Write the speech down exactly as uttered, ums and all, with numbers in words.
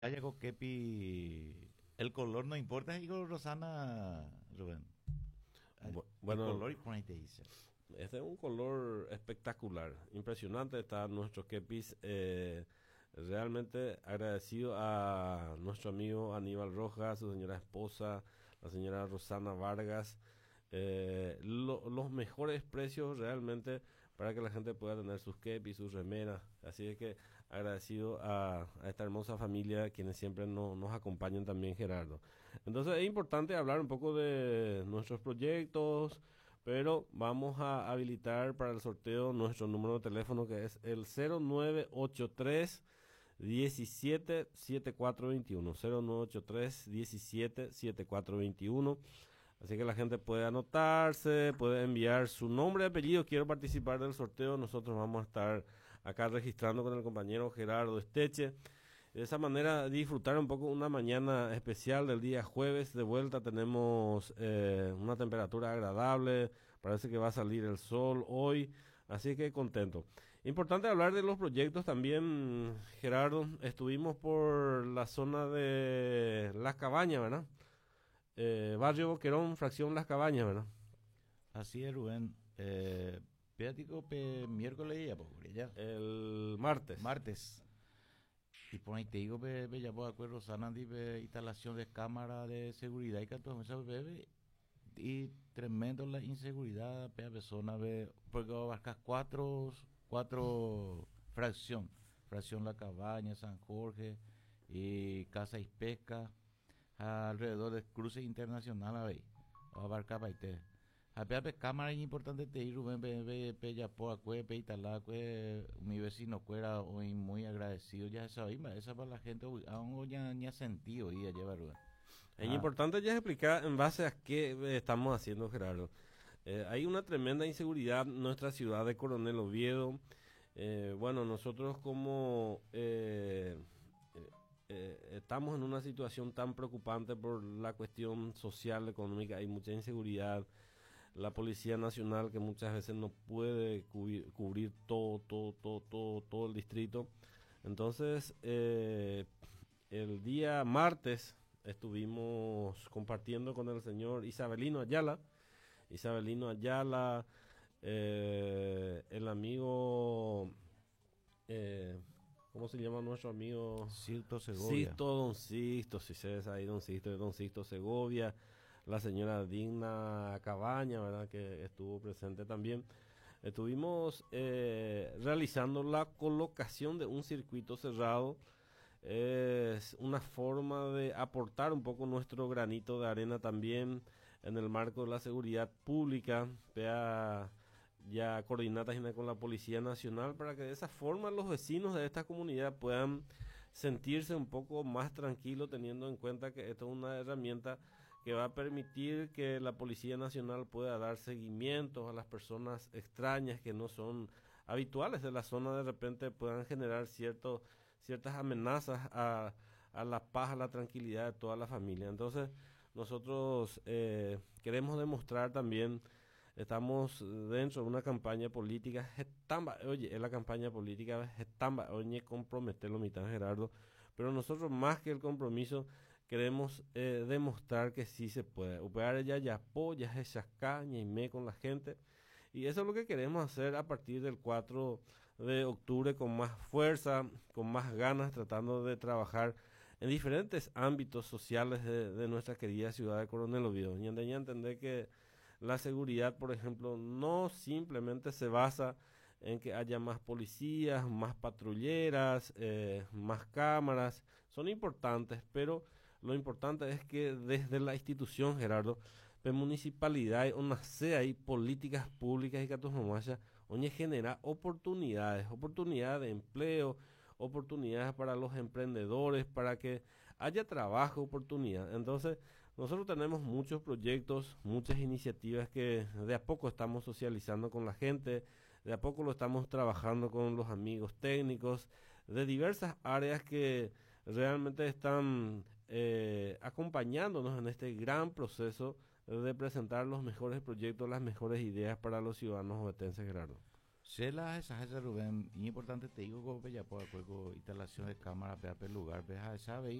Yago Kepi, el color no importa, digo Rosana, Rubén. El, Bu- el Bueno, color y por ahí te dice. este es un color espectacular, impresionante. Está nuestro kepis. Eh, realmente agradecido a nuestro amigo Aníbal Rojas, su señora esposa, la señora Rosana Vargas. Eh, lo- los mejores precios realmente para que la gente pueda tener sus kepis, sus remeras. Así es que agradecido a, a esta hermosa familia, quienes siempre no- nos acompañan también, Gerardo. Entonces es importante hablar un poco de nuestros proyectos, pero vamos a habilitar para el sorteo nuestro número de teléfono, que es el cero nueve ocho tres diecisiete setenta y cuatro veintiuno. cero nueve ocho tres diecisiete setenta y cuatro veintiuno. Así que la gente puede anotarse, puede enviar su nombre y apellido. Quiero participar del sorteo. Nosotros vamos a estar acá registrando con el compañero Gerardo Esteche. De esa manera disfrutar un poco una mañana especial del día jueves. De vuelta tenemos eh, una temperatura agradable. Parece que va a salir el sol hoy. Así que contento. Importante hablar de los proyectos también, Gerardo. Estuvimos por la zona de Las Cabañas, ¿verdad? Eh, Barrio Boquerón, fracción Las Cabañas, ¿verdad? Así es, Rubén. Eh, Péatico, pe, miércoles ya, pues, ya. El martes. Martes. Y por ahí te digo, pe, pe, ya pues, acuerdo, Rosana, di, pe, instalación de cámara de seguridad y que todo eso, bebé. Y tremendo la inseguridad, pe, persona, ve, porque abarcas cuatro, cuatro fracción. Fracción La Cabaña, San Jorge y Casa y Pesca. Alrededor del cruce internacional a ver, o abarca paite. A pe pe cámara es importante te ir Rubén pe pe pe ya po acue pe itala cue mi vecino cuera hoy muy agradecido ya esa misma esa para la gente aún ya ni ha sentido y ya lleva Rubén. Es Ah, importante ya explicar en base a qué eh, estamos haciendo, Gerardo. Eh, hay una tremenda inseguridad en nuestra ciudad de Coronel Oviedo. Eh, bueno, nosotros como eh, eh, eh, estamos en una situación tan preocupante por la cuestión social, económica, hay mucha inseguridad. La Policía Nacional que muchas veces no puede cubrir, cubrir todo, todo, todo, todo, todo el distrito. Entonces, eh, el día martes estuvimos compartiendo con el señor Isabelino Ayala. Isabelino Ayala, eh, el amigo, eh, ¿cómo se llama nuestro amigo? Cirto Segovia. Sisto, don Sisto, si se es ahí, don Sisto, don Sisto Segovia, la señora Digna Cabaña, ¿verdad? Que estuvo presente también. Estuvimos eh, realizando la colocación de un circuito cerrado. Es una forma de aportar un poco nuestro granito de arena también en el marco de la seguridad pública. Vea, ya coordinadas con la Policía Nacional para que de esa forma los vecinos de esta comunidad puedan sentirse un poco más tranquilos, teniendo en cuenta que esto es una herramienta que va a permitir que la Policía Nacional pueda dar seguimiento a las personas extrañas que no son habituales de la zona. De repente puedan generar ciertos ciertas amenazas a, a la paz, a la tranquilidad de toda la familia. Entonces, nosotros eh, queremos demostrar también, estamos dentro de una campaña política, estamba, oye, es la campaña política, estamba, oye, comprometerlo, mitad Gerardo, pero nosotros más que el compromiso, queremos eh, demostrar que sí se puede. Upear ya ya apoya esas cañas y me con la gente. Y eso es lo que queremos hacer a partir del cuatro de octubre con más fuerza, con más ganas, tratando de trabajar en diferentes ámbitos sociales de, de nuestra querida ciudad de Coronel Oviedo. Y ya entender que la seguridad, por ejemplo, no simplemente se basa en que haya más policías, más patrulleras, eh, más cámaras. Son importantes, pero lo importante es que desde la institución, Gerardo, de municipalidad, donde sea hay políticas públicas y que donde genera oportunidades, oportunidades de empleo, oportunidades para los emprendedores, para que haya trabajo, oportunidad. Entonces, nosotros tenemos muchos proyectos, muchas iniciativas que de a poco estamos socializando con la gente, de a poco lo estamos trabajando con los amigos técnicos de diversas áreas que realmente están eh, acompañándonos en este gran proceso de presentar los mejores proyectos, las mejores ideas para los ciudadanos ovetenses, Gerardo. Cela esa esa Rubén, y importante te digo que ya puedo juego instalación de cámara, vea per lugar, vea esa